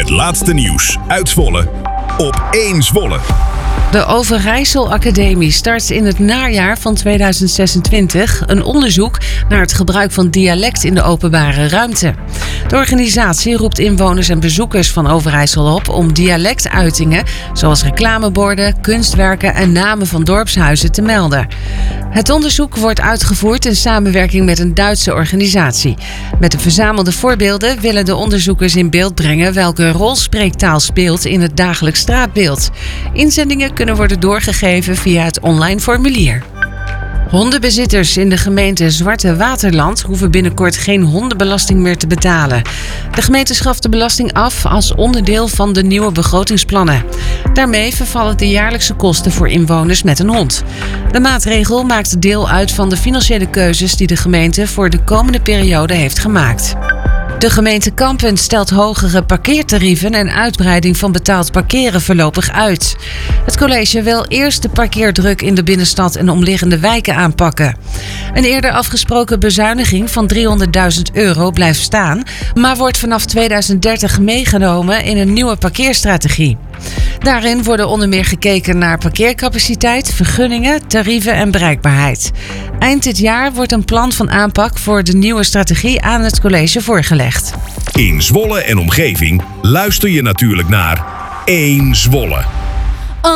Het laatste nieuws uit Zwolle op 1 Zwolle. De Overijssel Academie start in het najaar van 2026 een onderzoek naar het gebruik van dialect in de openbare ruimte. De organisatie roept inwoners en bezoekers van Overijssel op om dialectuitingen, zoals reclameborden, kunstwerken en namen van dorpshuizen te melden. Het onderzoek wordt uitgevoerd in samenwerking met een Duitse organisatie. Met de verzamelde voorbeelden willen de onderzoekers in beeld brengen welke rol spreektaal speelt in het dagelijks straatbeeld. Inzendingen kunnen worden doorgegeven via het online formulier. Hondenbezitters in de gemeente Zwarte Waterland hoeven binnenkort geen hondenbelasting meer te betalen. De gemeente schaft de belasting af als onderdeel van de nieuwe begrotingsplannen. Daarmee vervallen de jaarlijkse kosten voor inwoners met een hond. De maatregel maakt deel uit van de financiële keuzes die de gemeente voor de komende periode heeft gemaakt. De gemeente Kampen stelt hogere parkeertarieven en uitbreiding van betaald parkeren voorlopig uit. Het college wil eerst de parkeerdruk in de binnenstad en omliggende wijken aanpakken. Een eerder afgesproken bezuiniging van €300.000 blijft staan, maar wordt vanaf 2030 meegenomen in een nieuwe parkeerstrategie. Daarin worden onder meer gekeken naar parkeercapaciteit, vergunningen, tarieven en bereikbaarheid. Eind dit jaar wordt een plan van aanpak voor de nieuwe strategie aan het college voorgelegd. In Zwolle en omgeving luister je natuurlijk naar 1 Zwolle.